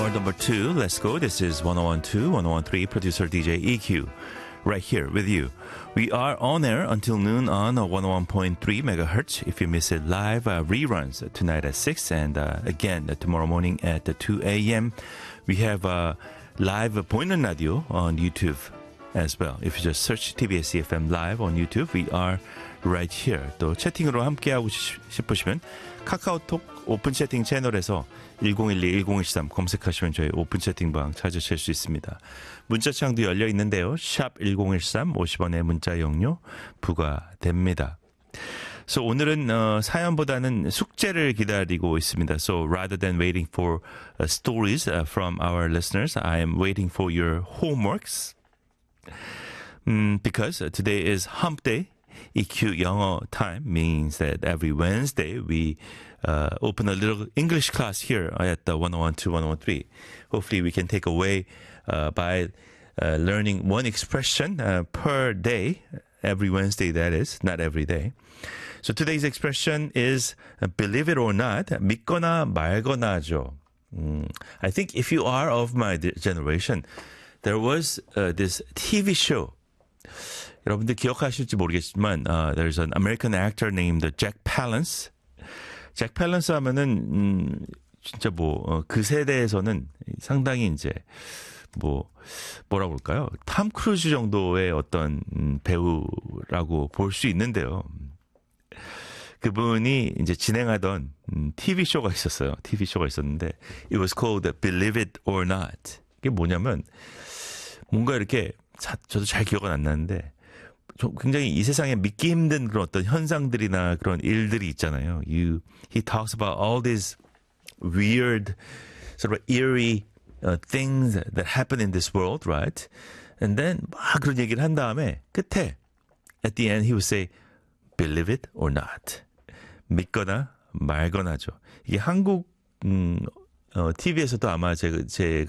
hour number 2. Let's go. This is 1012, 1013, producer DJ EQ. Right here with you. We are on air until noon on 101.3 megahertz. If you miss it live, reruns tonight at 6 and again tomorrow morning at 2 a.m. We have live 보이는 라디오 on YouTube as well. If you just search TBS EFM live on YouTube, we are right here. 또 채팅으로 함께하고 싶으시면 카카오톡 오픈 채팅 채널에서 1012-1013 검색하시면 저희 오픈 채팅방 찾으실 수 있습니다. 문자창도 열려 있는데요. 샵 1013 50원의 문자 이용료 부과됩니다. So 오늘은 사연보다는 숙제를 기다리고 있습니다. So rather than waiting for stories from our listeners, I am waiting for your homeworks. Because today is hump day. EQ 영어 time means that every Wednesday we open a little English class here at the 101 103. Hopefully we can take away by learning one expression per day, every Wednesday that is, not every day. So today's expression is believe it or not, 믿거나 말거나죠. I think if you are of my generation, there was this TV show. 여러분들 기억하실지 모르겠지만 there's an American actor named Jack Palance. Jack Palance 하면은 진짜 그 세대에서는 상당히 이제 뭐라고 볼까요? 탐 크루즈 정도의 어떤 배우라고 볼 수 있는데요. 그분이 이제 진행하던 TV 쇼가 있었어요. TV 쇼가 있었는데 it was called Believe It or Not. 이게 뭐냐면 뭔가 이렇게 저도 잘 기억은 안 나는데 굉장히 이 세상에 믿기 힘든 그런 어떤 현상들이나 그런 일들이 있잖아요. He talks about all these weird, sort of eerie things that happen in this world, right? And then 막 그런 얘기를 한 다음에 끝에 at the end he would say, believe it or not. 믿거나 말거나죠. 이게 한국 TV에서도 아마 제가